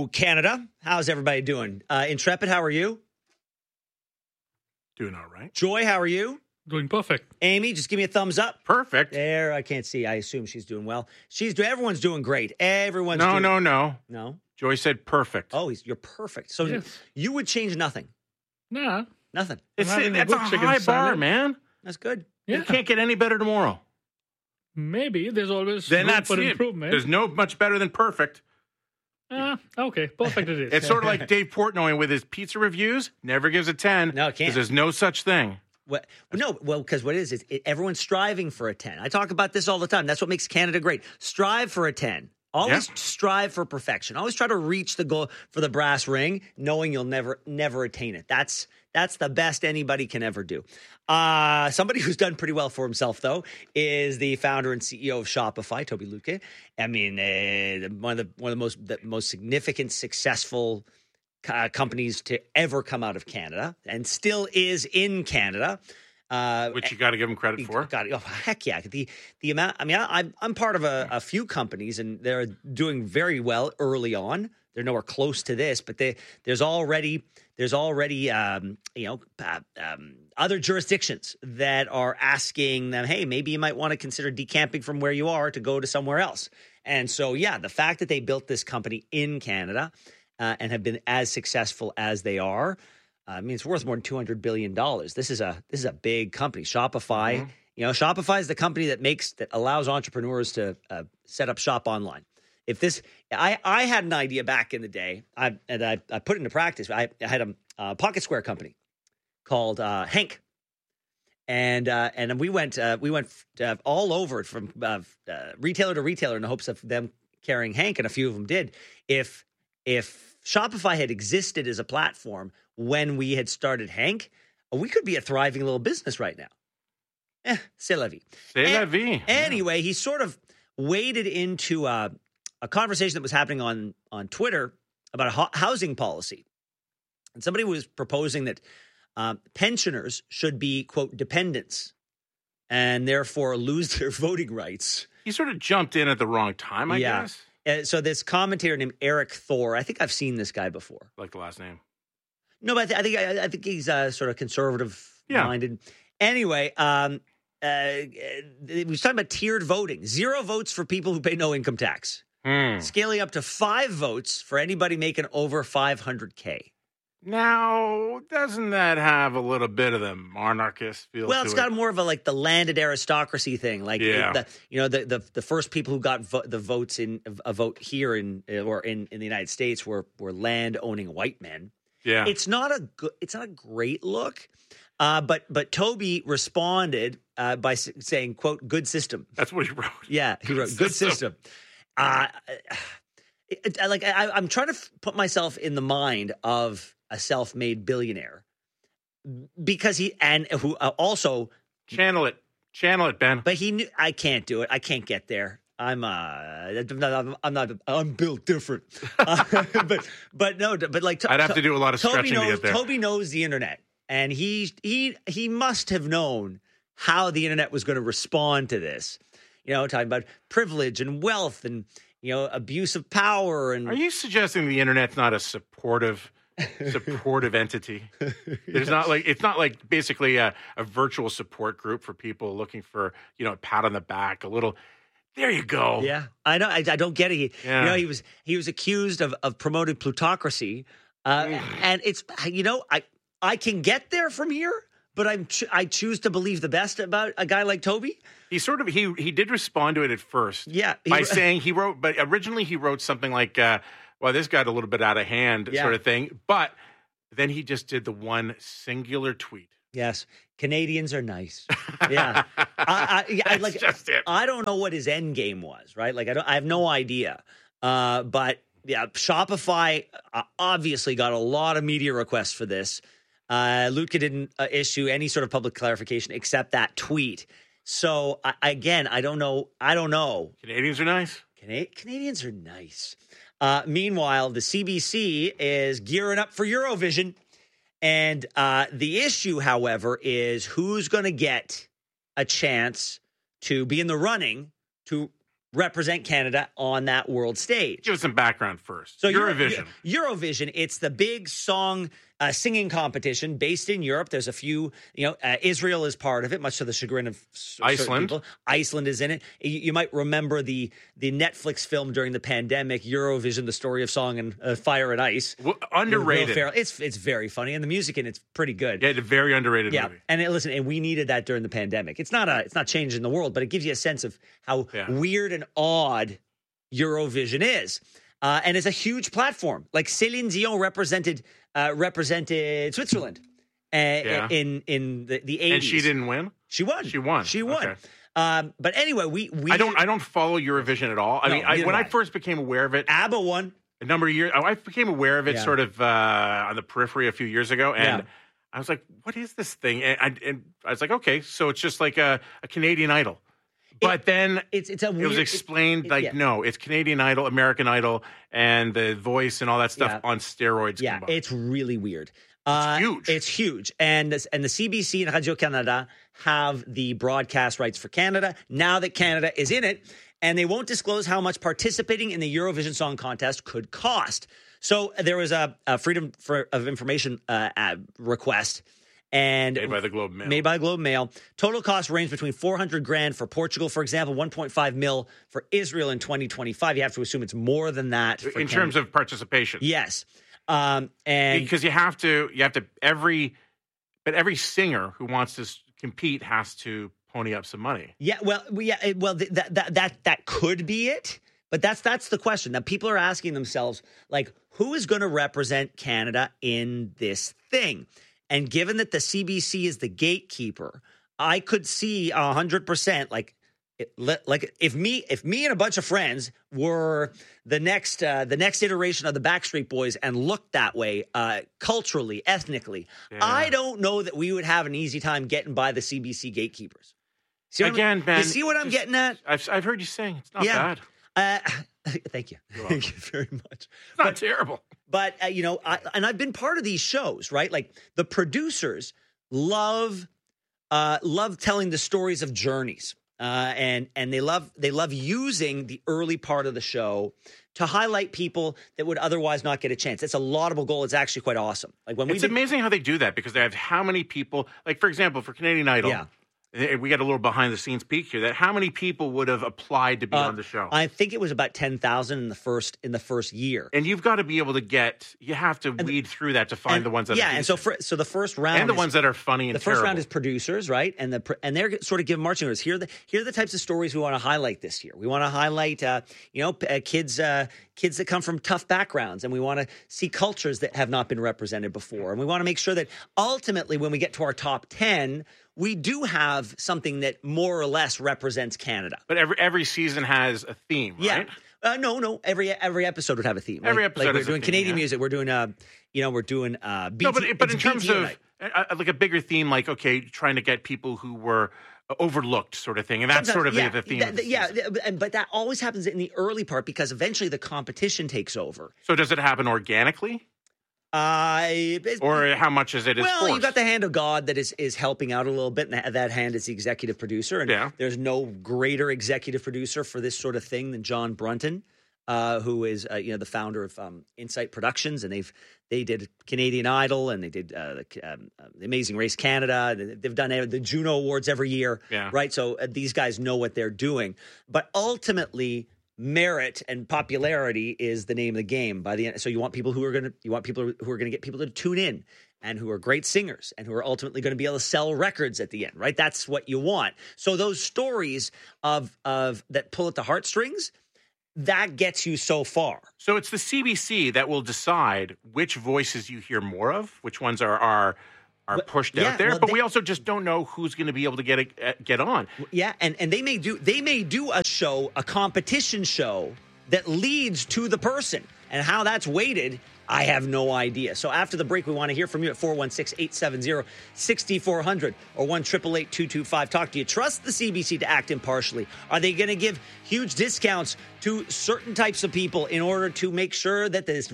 to Canada. How's everybody doing? Intrepid, how are you? Doing all right. Joy, how are you? Doing perfect. Amy, just give me a thumbs up. Perfect. There, I can't see. I assume she's doing well. Everyone's doing great. Everyone's No, doing... No. Joy said perfect. Oh, you're perfect. So Yes. you would change nothing. Nah. Nothing. That's having a a good chicken high bar, salad. man. That's good. Yeah. You can't get any better tomorrow. Maybe. There's always Then room that's for it. improvement. There's no much better than perfect. Okay. Perfect it is. It's sort of like Dave Portnoy with his pizza reviews. Never gives a 10. No, it can't. Because there's no such thing. Because what it is everyone's striving for a 10. I talk about this all the time. That's what makes Canada great. Strive for a 10. Always strive for perfection. Always try to reach the goal for the brass ring, knowing you'll never attain it. That's the best anybody can ever do. Somebody who's done pretty well for himself, though, is the founder and CEO of Shopify, Tobi Lütke. I mean, one of the most significant, successful companies to ever come out of Canada, and still is in Canada. Which you got to give him credit for. Heck yeah. The amount, I mean, I'm part of a few companies, and they're doing very well early on. They're nowhere close to this, but there's already other jurisdictions that are asking them, hey, maybe you might want to consider decamping from where you are to go to somewhere else. And so, yeah, the fact that they built this company in Canada and have been as successful as they are, I mean, it's worth more than $200 billion. This is a big company. Shopify, Shopify is the company that allows entrepreneurs to set up shop online. I had an idea back in the day, I put it into practice. I had a Pocket Square company called Hank, and we went all over it from retailer to retailer in the hopes of them carrying Hank, and a few of them did. If Shopify had existed as a platform when we had started Hank, we could be a thriving little business right now. C'est la vie. C'est la vie. Anyway, he sort of waded into a conversation that was happening on Twitter about a housing policy. And somebody was proposing that pensioners should be, quote, dependents and therefore lose their voting rights. He sort of jumped in at the wrong time, I guess. So this commentator named Eric Thor, I think I've seen this guy before. Like the last name. No, but I think he's sort of conservative-minded. Anyway, he was talking about tiered voting. 0 votes for people who pay no income tax. Scaling up to 5 votes for anybody making over $500K. Now, doesn't that have a little bit of the monarchist feel? Well, it's got more of the landed aristocracy thing, like the first people who got the votes in a vote here in the United States were land owning white men. Yeah, it's not a great look, but Tobi responded by saying, "quote good system." That's what he wrote. Yeah, he wrote good system. I'm trying to put myself in the mind of a self-made billionaire because who also channel it, Ben. But he knew I can't do it. I can't get there. I'm built different. but I'd have to do a lot of stretching to get there. Tobi knows the internet, and he must have known how the internet was going to respond to this. Talking about privilege and wealth and abuse of power. And are you suggesting the internet's not a supportive entity? It's not like basically a virtual support group for people looking for a pat on the back, a little. There you go. Yeah, I know. I don't get it. He was accused of promoting plutocracy, and it's I can get there from here, but I choose to believe the best about a guy like Tobi. He sort of he did respond to it at first, by saying he wrote, but originally he wrote something like, "Well, this got a little bit out of hand," sort of thing. But then he just did the one singular tweet. Yes, Canadians are nice. Yeah, That's just it. I don't know what his end game was, right? I have no idea. But yeah, Shopify obviously got a lot of media requests for this. Lütke didn't issue any sort of public clarification except that tweet. So I don't know. Canadians are nice. Canadians are nice. Meanwhile, the CBC is gearing up for Eurovision. And the issue, however, is who's going to get a chance to be in the running to represent Canada on that world stage. Give us some background first. So Eurovision. Eurovision, it's the big song singing competition based in Europe. There's a few, Israel is part of it, much to the chagrin of certain Iceland. people. Iceland is in it. You might remember the Netflix film during the pandemic, Eurovision, the story of song and fire and ice. Underrated. Will Ferrell. It's very funny, and the music in it's pretty good. Yeah, it's a very underrated movie. And listen, and we needed that during the pandemic. It's not changing the world, but it gives you a sense of how weird and odd Eurovision is. And it's a huge platform. Like Céline Dion represented Switzerland in the 80s. And she didn't win? She won. She won. Okay. But anyway, we I don't follow Eurovision at all. When I first became aware of it, ABBA won a number of years. I became aware of it sort of on the periphery a few years ago, and I was like, "What is this thing?" And I was like, "Okay, so it's just like a Canadian Idol." But then it was explained no, it's Canadian Idol, American Idol, and the voice and all that stuff on steroids. Yeah, combined. it's really weird. It's huge. It's huge. And the CBC and Radio-Canada have the broadcast rights for Canada now that Canada is in it, and they won't disclose how much participating in the Eurovision Song Contest could cost. So there was a Freedom of Information request. And made by the Globe and Mail. Made by the Globe and Mail. Total cost range between $400,000 for Portugal, for example, $1.5 million for Israel in 2025. You have to assume it's more than that for in terms of participation. Yes, and because you have to every singer who wants to compete has to pony up some money. Yeah, that could be it. But that's the question. Now people are asking themselves, like, who is going to represent Canada in this thing? And given that the CBC is the gatekeeper, I could see 100%, like if me and a bunch of friends were the next iteration of the Backstreet Boys and looked that way, culturally, ethnically, I don't know that we would have an easy time getting by the CBC gatekeepers. Ben, you see what I'm getting at? I've heard you saying it's not bad. Thank you. Thank you very much. It's not terrible. But, I've been part of these shows, right? Like the producers love telling the stories of journeys. And they love using the early part of the show to highlight people that would otherwise not get a chance. It's a laudable goal. It's actually quite awesome. Like it's amazing how they do that because they have how many people, like for example, for Canadian Idol, we got a little behind the scenes peek here. That how many people would have applied to be on the show? I think it was about 10,000 in the first year. And you've got to be able to you have to weed through that to find the ones that are decent. So the first round and the ones that are funny and the first round is producers, right? And they're sort of giving marching orders. Here are the types of stories we want to highlight this year. We want to highlight kids that come from tough backgrounds, and we want to see cultures that have not been represented before, and we want to make sure that ultimately when we get to our top 10. We do have something that more or less represents Canada. But every season has a theme, right? Yeah. No. Every episode would have a theme. Every episode we're doing Canadian music. We're doing BT, but in terms of like a bigger theme, like trying to get people who were overlooked, sort of thing, and that's sort of the theme. But that always happens in the early part because eventually the competition takes over. So does it happen organically? Or how much is it? Well, you've got the hand of God that is helping out a little bit, and that hand is the executive producer. And there's no greater executive producer for this sort of thing than John Brunton, who is the founder of Insight Productions, and they did Canadian Idol, and they did the Amazing Race Canada. They've done the Juno Awards every year, right? So these guys know what they're doing, but ultimately. Merit and popularity is the name of the game. By the end, so you want people who are going to get people to tune in, and who are great singers, and who are ultimately going to be able to sell records at the end, right? That's what you want. So those stories of that pull at the heartstrings, that gets you so far. So it's the CBC that will decide which voices you hear more of, which ones are pushed out there, but we also just don't know who's going to be able to get on. Yeah, and they may do a competition show that leads to the person, and how that's weighted, I have no idea. So after the break, we want to hear from you at 416-870-6400 or 1-888-225-TALK. Do you trust the CBC to act impartially? Are they going to give huge discounts to certain types of people in order to make sure that the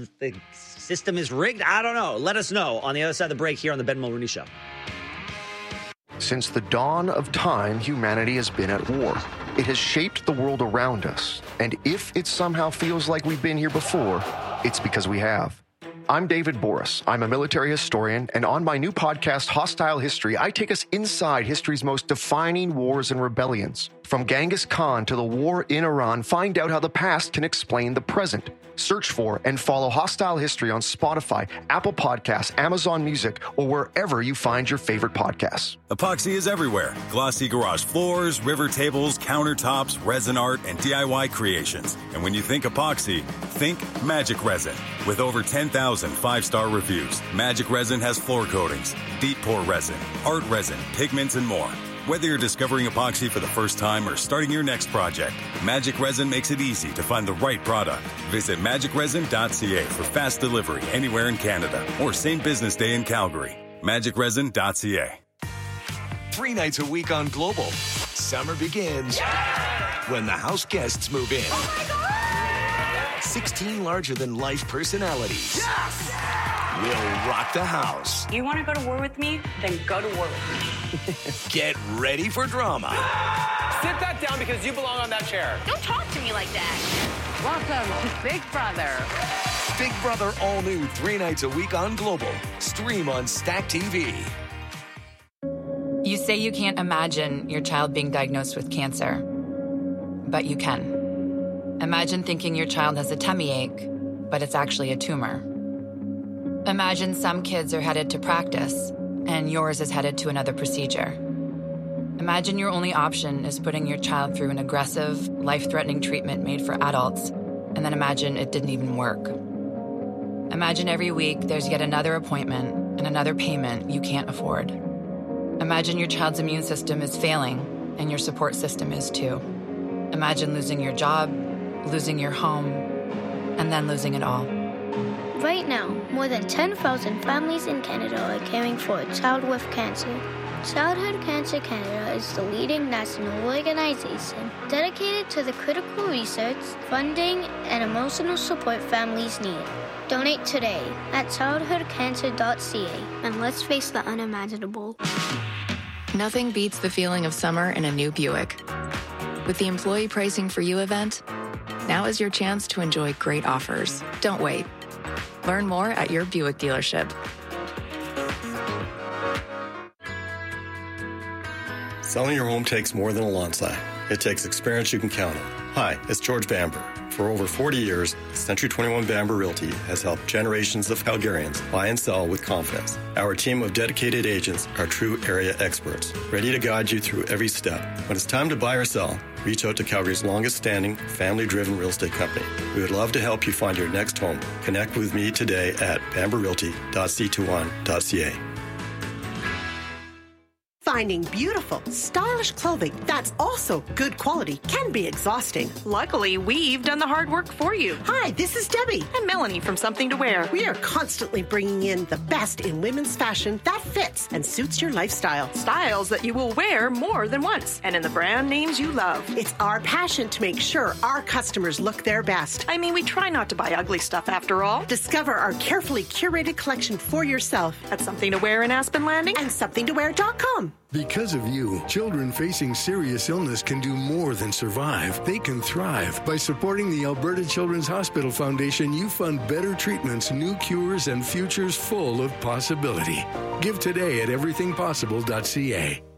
system is rigged? I don't know. Let us know on the other side of the break here on the Ben Mulroney Show. Since the dawn of time, humanity has been at war. It has shaped the world around us, and if it somehow feels like we've been here before, it's because we have. I'm David Boris. I'm a military historian, and on my new podcast, Hostile History, I take us inside history's most defining wars and rebellions. From Genghis Khan to the war in Iran, find out how the past can explain the present. Search for and follow Hostile History on Spotify, Apple Podcasts, Amazon Music, or wherever you find your favorite podcasts. Epoxy is everywhere. Glossy garage floors, river tables, countertops, resin art, and DIY creations. And when you think epoxy, think Magic Resin. With over 10,000 five-star reviews, Magic Resin has floor coatings, deep pour resin, art resin, pigments, and more. Whether you're discovering epoxy for the first time or starting your next project, Magic Resin makes it easy to find the right product. Visit magicresin.ca for fast delivery anywhere in Canada or same business day in Calgary. magicresin.ca. 3 nights a week on Global. Summer begins when the house guests move in. Oh my God! 16 larger-than-life personalities will rock the house. You want to go to war with me? Then go to war with me. Get ready for drama. Sit that down because you belong on that chair. Don't talk to me like that. Welcome to Big Brother. Big Brother all new 3 nights a week on Global. Stream on Stack TV. You say you can't imagine your child being diagnosed with cancer, but you can. Imagine thinking your child has a tummy ache, but it's actually a tumor. Imagine some kids are headed to practice, and yours is headed to another procedure. Imagine your only option is putting your child through an aggressive, life-threatening treatment made for adults, and then imagine it didn't even work. Imagine every week there's yet another appointment and another payment you can't afford. Imagine your child's immune system is failing, and your support system is too. Imagine losing your job, losing your home, and then losing it all. Right now, more than 10,000 families in Canada are caring for a child with cancer. Childhood Cancer Canada is the leading national organization dedicated to the critical research, funding, and emotional support families need. Donate today at childhoodcancer.ca and let's face the unimaginable. Nothing beats the feeling of summer in a new Buick. With the Employee Pricing for You event, now is your chance to enjoy great offers. Don't wait. Learn more at your Buick dealership. Selling your home takes more than a lawn sign. It takes experience you can count on. Hi, it's George Bamber. For over 40 years, Century 21 Bamber Realty has helped generations of Calgarians buy and sell with confidence. Our team of dedicated agents are true area experts, ready to guide you through every step. When it's time to buy or sell, reach out to Calgary's longest-standing, family-driven real estate company. We would love to help you find your next home. Connect with me today at bamberrealty.c21.ca. Finding beautiful, stylish clothing that's also good quality can be exhausting. Luckily, we've done the hard work for you. Hi, this is Debbie. And Melanie from Something to Wear. We are constantly bringing in the best in women's fashion that fits and suits your lifestyle. Styles that you will wear more than once, and in the brand names you love. It's our passion to make sure our customers look their best. I mean, we try not to buy ugly stuff after all. Discover our carefully curated collection for yourself at Something to Wear in Aspen Landing and somethingtowear.com. Because of you, children facing serious illness can do more than survive. They can thrive. By supporting the Alberta Children's Hospital Foundation, you fund better treatments, new cures, and futures full of possibility. Give today at everythingpossible.ca.